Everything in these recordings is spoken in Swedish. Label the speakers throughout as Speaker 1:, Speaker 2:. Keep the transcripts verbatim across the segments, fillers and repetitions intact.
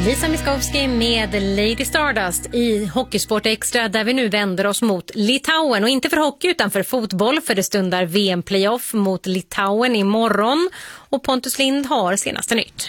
Speaker 1: Lisa Miskovsky med Lady Stardust i Hockeysport Extra, där vi nu vänder oss mot Litauen. Och inte för hockey utan för fotboll, för det stundar V M-playoff mot Litauen imorgon. Och Pontus Lind har senaste nytt.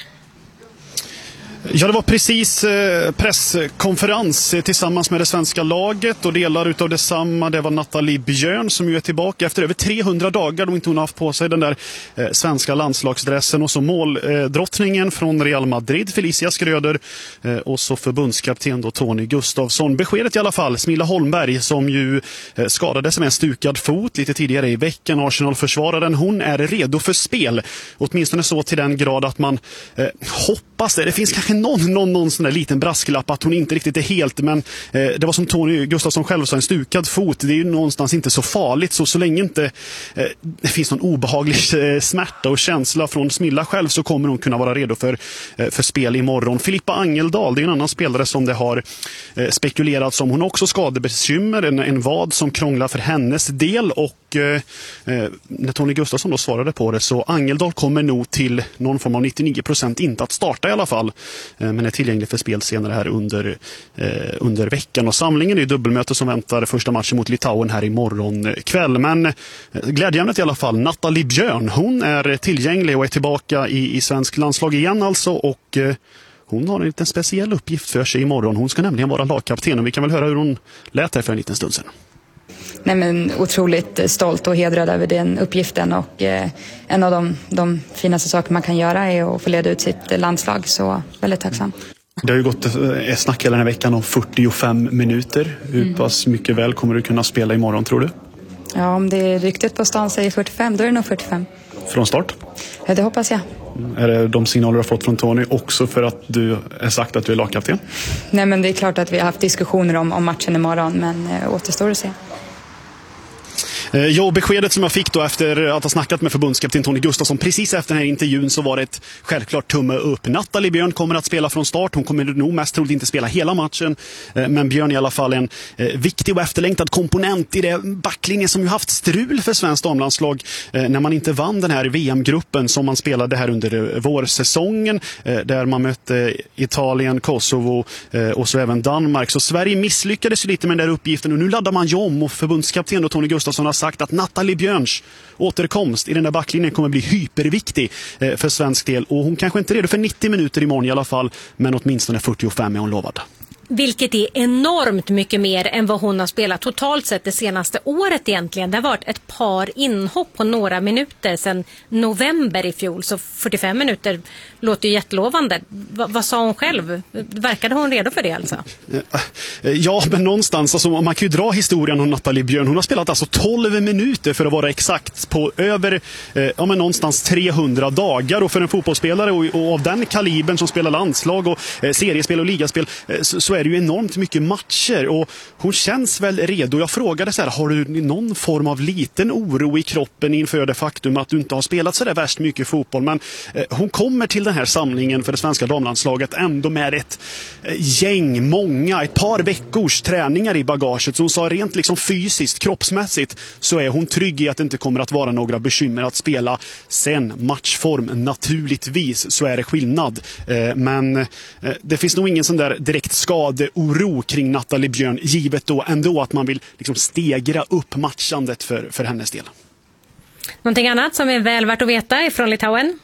Speaker 2: Ja, det var precis presskonferens tillsammans med det svenska laget och delar utav detsamma. Det var Nathalie Björn som ju är tillbaka efter över trehundra dagar då inte hon har haft på sig den där svenska landslagsdressen. Och så måldrottningen från Real Madrid, Felicia Skröder, och så förbundskapten då Tony Gustafsson. Beskedet i alla fall, Smilla Holmberg som ju skadades med en stukad fot lite tidigare i veckan. Arsenal-försvararen, hon är redo för spel. Åtminstone så till den grad att man eh, hoppas det. Det finns kanske Någon, någon, någon sån där liten brasklapp att hon inte riktigt är helt, men eh, det var som Tony Gustafsson själv sa, en stukad fot, det är ju någonstans inte så farligt, så så länge inte eh, det finns någon obehaglig eh, smärta och känsla från Smilla själv, så kommer hon kunna vara redo för, eh, för spel imorgon. Filippa Angeldal, det är en annan spelare som det har eh, spekulerats om. Hon har också skadebekymmer, en, en vad som krånglar för hennes del, och eh, när Tony Gustafsson då svarade på det, så Angeldal kommer nog till någon form av nittionio procent inte att starta i alla fall, men är tillgänglig för spel senare här under, eh, under veckan. Och samlingen är ju dubbelmöte som väntar första matchen mot Litauen här imorgon kväll. Men eh, glädjeämnet i alla fall, Nathalie Björn, hon är tillgänglig och är tillbaka i, i svensk landslag igen alltså, och eh, hon har en liten speciell uppgift för sig imorgon. Hon ska nämligen vara lagkapten, och vi kan väl höra hur hon lät här för en liten stund sedan.
Speaker 3: Nej, men otroligt stolt och hedrad över den uppgiften, och eh, en av de, de finaste saker man kan göra är att få leda ut sitt landslag, så väldigt tacksam.
Speaker 2: Det har ju gått ett snack hela den här veckan om fyrtiofem minuter. Hur mm. pass mycket väl kommer du kunna spela imorgon, tror du?
Speaker 3: Ja, om det är ryktet på stan säger fyrtiofem, då är det nog fyrtiofem.
Speaker 2: Från start?
Speaker 3: Ja, det hoppas jag.
Speaker 2: Är det de signaler du har fått från Tony också för att du är sagt att du är lagkapten?
Speaker 3: Nej, men det är klart att vi har haft diskussioner om, om matchen imorgon, men äh, återstår att se.
Speaker 2: Ja, beskedet som jag fick då efter att ha snackat med förbundskapten Tony Gustafsson precis efter den här intervjun, så var det ett självklart tumme upp. Nathalie Björn kommer att spela från start. Hon kommer nog mest troligt inte spela hela matchen, men Björn är i alla fall en viktig och efterlängtad komponent i det backlinjen som ju haft strul för svenskt damlandslag när man inte vann den här V M-gruppen som man spelade här under vårsäsongen, där man mötte Italien, Kosovo och så även Danmark. Så Sverige misslyckades lite med den där uppgiften, och nu laddar man ju om, och förbundskapten och Tony Gustafsson har sagt att Nathalie Björns återkomst i den där backlinjen kommer bli hyperviktig eh, för svensk del, och hon kanske inte är redo för nittio minuter imorgon i alla fall, men åtminstone fyrtiofem är hon lovad.
Speaker 1: Vilket är enormt mycket mer än vad hon har spelat totalt sett det senaste året egentligen. Det har varit ett par inhopp på några minuter sedan november i fjol, så fyrtiofem minuter låter ju jättelovande. Va, vad sa hon själv? Verkade hon redo för det alltså?
Speaker 2: Ja, men någonstans, alltså, man kan ju dra historien om Nathalie Björn. Hon har spelat alltså tolv minuter för att vara exakt på över eh, ja, men någonstans trehundra dagar, och för en fotbollsspelare och, och av den kalibern som spelar landslag och eh, seriespel och ligaspel eh, så, så är det ju enormt mycket matcher, och hon känns väl redo. Jag frågade så här, har du någon form av liten oro i kroppen inför det faktum att du inte har spelat så där värst mycket fotboll? Men eh, hon kommer till den här samlingen för det svenska damlandslaget ändå med ett eh, gäng, många, ett par veckors träningar i bagaget. Så hon sa rent liksom fysiskt, kroppsmässigt, så är hon trygg i att det inte kommer att vara några bekymmer att spela. Sen matchform, naturligtvis så är det skillnad. Eh, men eh, det finns nog ingen sån där direkt skada oro kring Nathalie Björn, givet då ändå att man vill liksom stegra upp matchandet för, för hennes del.
Speaker 1: Någonting annat som är väl värt att veta från Litauen?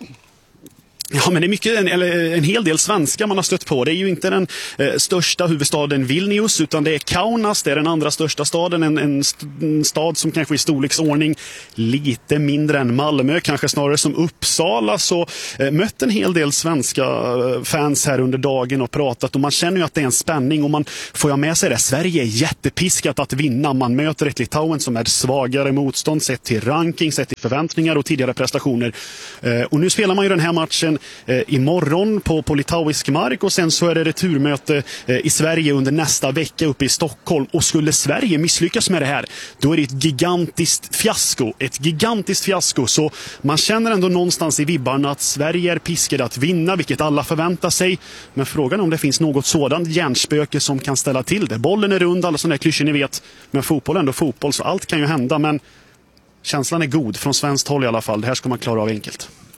Speaker 2: Ja, men det är mycket, en, eller en hel del svenska man har stött på. Det är ju inte den eh, största huvudstaden Vilnius, utan det är Kaunas, det är den andra största staden, en, en, st- en stad som kanske i storleksordning lite mindre än Malmö, kanske snarare som Uppsala. Så eh, mött en hel del svenska eh, fans här under dagen och pratat, och man känner ju att det är en spänning, och man får jag med sig det. Sverige är jättepiskat att vinna. Man möter ett Litauen som är svagare motstånd sett till ranking, sett till förväntningar och tidigare prestationer. Eh, och nu spelar man ju den här matchen Eh, imorgon på, på litauisk mark, och sen så är det returmöte eh, i Sverige under nästa vecka uppe i Stockholm. Och skulle Sverige misslyckas med det här, då är det ett gigantiskt fiasko. Ett gigantiskt fiasko. Så man känner ändå någonstans i vibbarna att Sverige är piskade att vinna, vilket alla förväntar sig. Men frågan är om det finns något sådant hjärnspöke som kan ställa till det. Bollen är rund, alla sådana här klyschor ni vet. Men fotboll är ändå fotboll, så allt kan ju hända. Men känslan är god från svenskt håll i alla fall. Det här ska man klara av enkelt.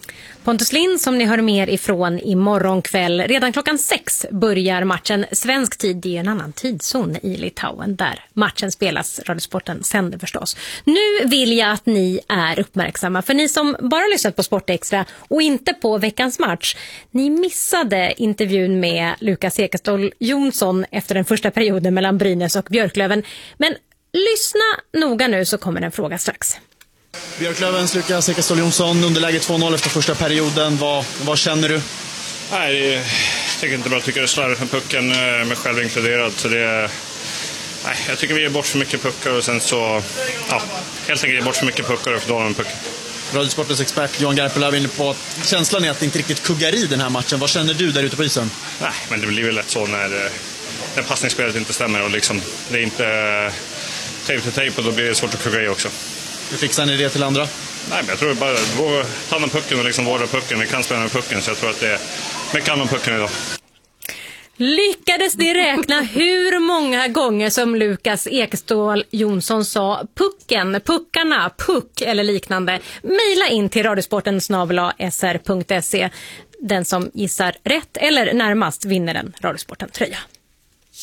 Speaker 1: Pontus Lind som ni hör mer ifrån imorgon kväll. Redan klockan sex börjar matchen. Svensk tid, det är en annan tidszon i Litauen där matchen spelas. Radiosporten sänder förstås. Nu vill jag att ni är uppmärksamma. För ni som bara lyssnat på Sportextra och inte på veckans match. Ni missade intervjun med Lukas Ekeståhl Jonsson efter den första perioden mellan Brynäs och Björklöven. Men lyssna noga nu så kommer en fråga strax.
Speaker 4: Björklövens Lukas Ekeståhl Jonsson, underläge två noll efter första perioden. Vad, vad känner du?
Speaker 5: Nej, jag tycker inte bara tycker det är slarvigt med pucken, med själv inkluderad. Så det, nej, jag tycker vi ger bort för mycket puckar och sen så, ja, helt enkelt ger bort för mycket puckar och för dåligt med puckar.
Speaker 4: Radiosportens expert Johan Garpenlöv var inne på att känslan är att det inte riktigt kuggar i den här matchen. Vad känner du där ute på isen?
Speaker 5: Nej, men det blir väl lätt så när, när passningsspelet inte stämmer och liksom, det är inte tejp till tejp och då blir det svårt att kugga i också.
Speaker 4: Hur fixar ni det till andra?
Speaker 5: Nej, men jag tror bara att ta hand om pucken och liksom vårda pucken. Vi kan spela med pucken, så jag tror att det är mycket hand om pucken idag.
Speaker 1: Lyckades ni räkna hur många gånger som Lukas Ekeståhl Jonsson sa pucken, puckarna, puck eller liknande? Maila in till radiosporten snabel-a s r punkt se. Den som gissar rätt eller närmast vinner en Radiosporten tröja.